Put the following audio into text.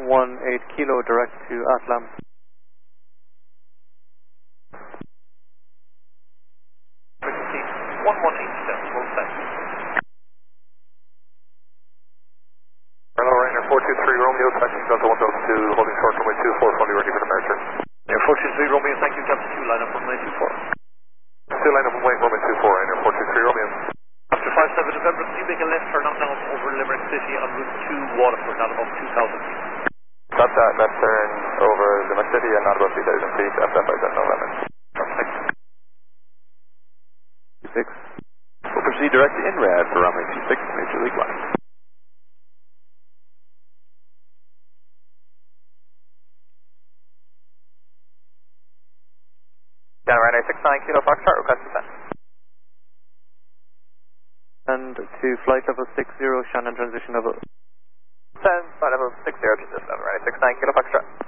Kilo direct to Atlam. Frequency 1187, Hello, Ryanair 423 Romeo, taxi Delta 1002, holding short runway 24, fully ready for departure. Air 423 Romeo, thank you, Delta 2, line up runway 24. Still line up runway 24, Ryanair 423 Romeo. After 57 November, can you make a left turn up now over Limerick City on route to Waterford, not above 2,000 feet? Got that, left turn over Limerick City and not about 3,000 feet, after 57 November. Perfect. 26. We'll proceed direct to INRAD for runway 26, Major League Line. Ryanair 69 Kilo Foxtrot, request descent. And to flight level 60, Shannon transition level. Flight level 60, transition level, Ryanair 69 Kilo Foxtrot.